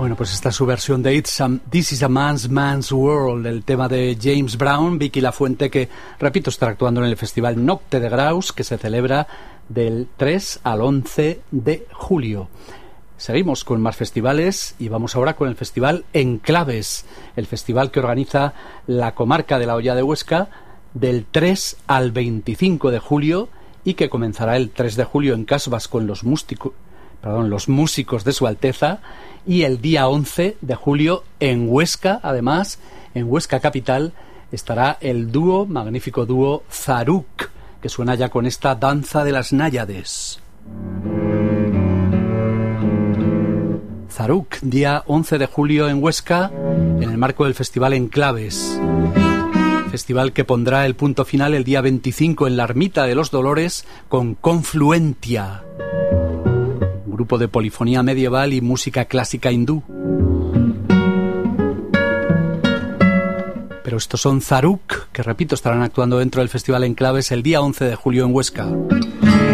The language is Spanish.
Bueno, pues esta es su versión de This is a Man's World, el tema de James Brown, Vicky Lafuente, que, repito, estará actuando en el Festival Nocte de Graus, que se celebra del 3 al 11 de julio. Seguimos con más festivales y vamos ahora con el Festival Enclaves, el festival que organiza la comarca de la Hoya de Huesca del 3 al 25 de julio y que comenzará el 3 de julio en Casbas con los músicos de Su Alteza, y el día 11 de julio en Huesca, además, en Huesca capital, estará el magnífico dúo Zaruk, que suena ya con esta Danza de las Náyades. Zaruk, día 11 de julio en Huesca, en el marco del Festival Enclaves. Festival que pondrá el punto final el día 25 en la Ermita de los Dolores con Confluentia, grupo de polifonía medieval y música clásica hindú. Pero estos son Zaruk, que repito, estarán actuando dentro del Festival Enclaves el día 11 de julio en Huesca.